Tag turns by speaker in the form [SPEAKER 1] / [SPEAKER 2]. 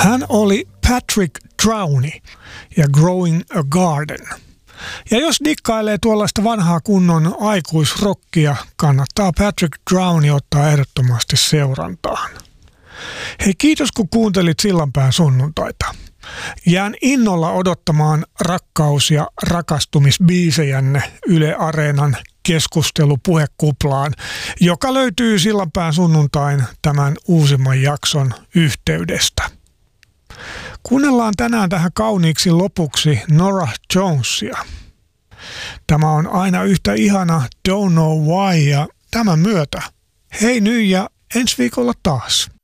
[SPEAKER 1] Hän oli Patrick Drowney ja Growing a Garden. Ja jos dikkailee tuollaista vanhaa kunnon aikuisrockia, kannattaa Patrick Drowney ottaa ehdottomasti seurantaan. Hei, kiitos kun kuuntelit Sillanpään sunnuntaita. Jään innolla odottamaan rakkaus- ja rakastumisbiisejänne Yle Areenan keskustelupuhekuplaan, joka löytyy Sillanpään sunnuntain tämän uusimman jakson yhteydestä. Kuunnellaan tänään tähän kauniiksi lopuksi Norah Jonesia. Tämä on aina yhtä ihana Don't Know Why ja tämän myötä hei nyt ja ensi viikolla taas.